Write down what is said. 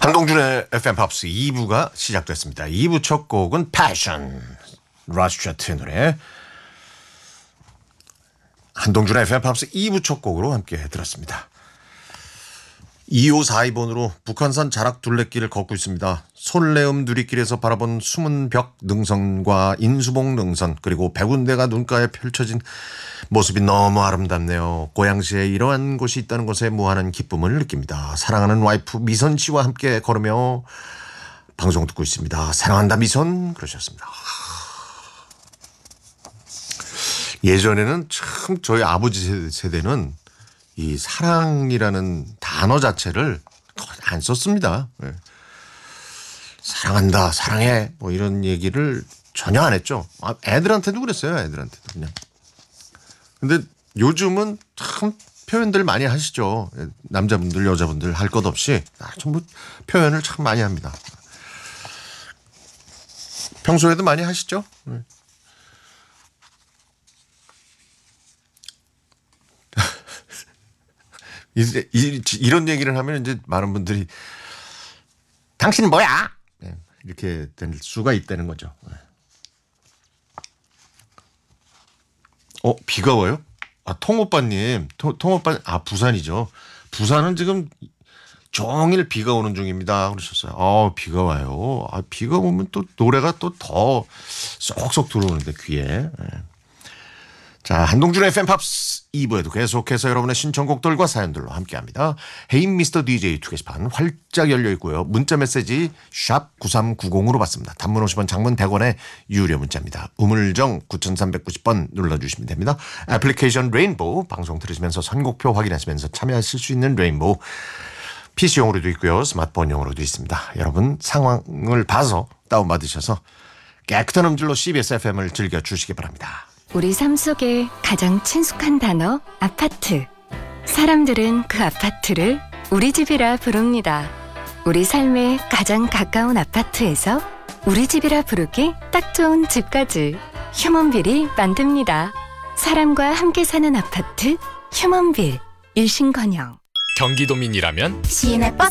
한동준의 FM 팝스 2부가 시작됐습니다. 2부 첫 곡은 패션 라스트의 노래. 한동준의 FM 팝스 2부 첫 곡으로 함께 들었습니다. 2542번으로 북한산 자락 둘레길을 걷고 있습니다. 솔레음 누리길에서 바라본 숨은 벽 능선과 인수봉 능선 그리고 백운대가 눈가에 펼쳐진 모습이 너무 아름답네요. 고양시에 이러한 곳이 있다는 것에 무한한 기쁨을 느낍니다. 사랑하는 와이프 미선 씨와 함께 걸으며 방송 듣고 있습니다. 사랑한다 미선 그러셨습니다. 예전에는 참 저희 아버지 세대는 이 사랑이라는 단어 자체를 거의 안 썼습니다. 네. 사랑한다, 사랑해 뭐 이런 얘기를 전혀 안 했죠. 애들한테도 그랬어요. 애들한테도 그냥. 근데 요즘은 참 표현들 많이 하시죠. 남자분들, 여자분들 할 것 없이 전부 표현을 참 많이 합니다. 평소에도 많이 하시죠. 네. 이제 이런 얘기를 하면 이제 많은 분들이 당신은 뭐야? 네, 이렇게 될 수가 있다는 거죠. 비가 와요? 통오빠님, 통오빠, 부산이죠. 부산은 지금 종일 비가 오는 중입니다. 그러셨어요. 비가 와요. 비가 오면 또 노래가 또 더 쏙쏙 들어오는데 귀에. 네. 자, 한동준의 팬팝스 2부에도 계속해서 여러분의 신청곡들과 사연들로 함께합니다. 헤이 미스터 DJ 투 게시판 활짝 열려 있고요. 문자 메시지 샵 9390으로 받습니다. 단문 50원, 장문 100원의 유료 문자입니다. 우물정 9390번 눌러주시면 됩니다. 애플리케이션 레인보우 방송 들으시면서 선곡표 확인하시면서 참여하실 수 있는 레인보우 PC용으로도 있고요. 스마트폰용으로도 있습니다. 여러분 상황을 봐서 다운받으셔서 깨끗한 음질로 CBS FM을 즐겨주시기 바랍니다. 우리 삶 속에 가장 친숙한 단어 아파트. 사람들은 그 아파트를 우리 집이라 부릅니다. 우리 삶에 가장 가까운 아파트에서 우리 집이라 부르기 딱 좋은 집까지 휴먼빌이 만듭니다. 사람과 함께 사는 아파트 휴먼빌. 일신건영. 경기도민이라면 시내버스